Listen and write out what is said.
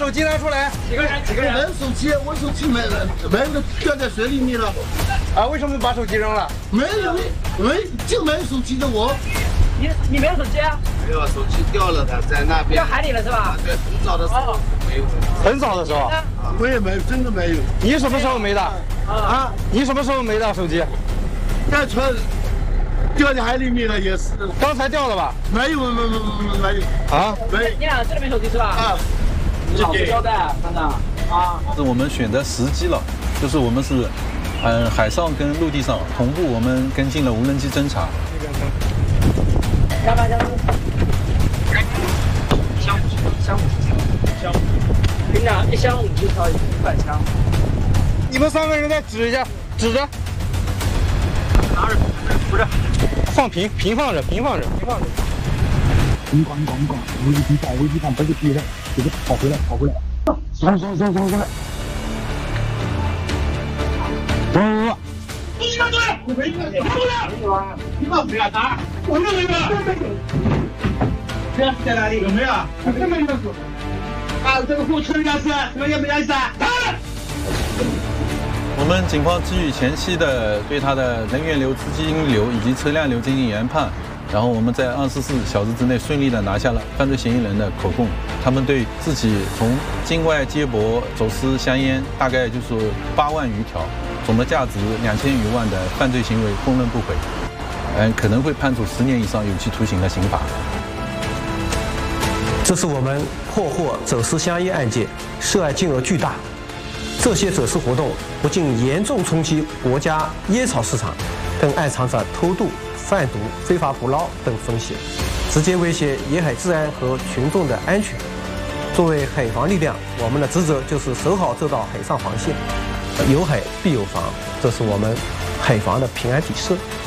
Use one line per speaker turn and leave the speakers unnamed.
手机拿出来。几个人？
没有手机，我手机没了掉在水里面了。
啊，为什么把手机扔了？
没就没有手机的我。
你没有手机啊？
没有，手机掉了的，在那边。
掉海里了是吧？
对，很早的时候没有。
很早的时候。
我也没有，真的没有。
你什么时候没的？啊？你什么时候没的手机？
在船掉在海里面了，也是。
刚才掉了吧？
没有。啊？
你俩这里没手机是吧？
啊。
你老实交代，班长啊。
是我们选择时机了，就是我们是，海上跟陆地上同步，我们跟进了无人机侦察。
加班。箱，跟你讲，1箱50条100箱。
你们3个人再指着。
拿着，不是，
放平放着。
你管，危机上，不是别的，就是跑回来。走。一个队，你告诉我哪？我认为这在哪里？有没有？根本没有。啊，这个货车钥匙，什么也没钥匙啊！
我们警方基于前期的对他的人员流、资金流以及车辆流进行研判，然后我们在24小时之内顺利的拿下了犯罪嫌疑人的口供。他们对自己从境外接驳走私香烟大概就是8万余条，总的价值2000余万的犯罪行为供认不讳，可能会判处10年以上有期徒刑的刑罚。
这是我们破获走私香烟案件，涉案金额巨大。这些走私活动不仅严重冲击国家烟草市场，更暗藏着偷渡、贩毒、非法捕捞等风险，直接威胁沿海治安和群众的安全。作为海防力量，我们的职责就是守好这道海上防线，有海必有防，这是我们海防的平安底色。